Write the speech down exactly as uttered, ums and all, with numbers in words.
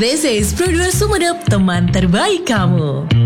This is Pro dua Sumedep, teman terbaik kamu.